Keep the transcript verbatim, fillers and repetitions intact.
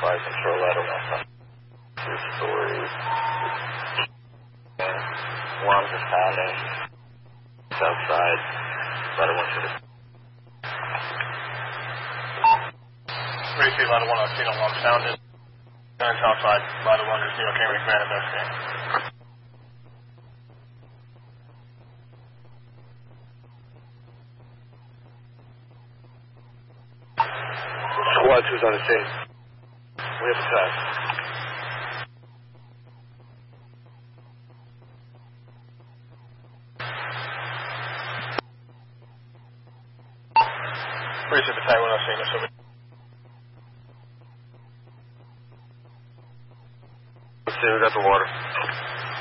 fire control ladder one. Two stories. Alarms are sounding. South side. Ladder one should have. three two, ladder one, I've seen alarm sounded. Gun south side, ladder one, there's zero camera command investigating. Squad two's on the scene. We have a tag. Precinct battalion one, I've seen this over. Let's see, we got the water.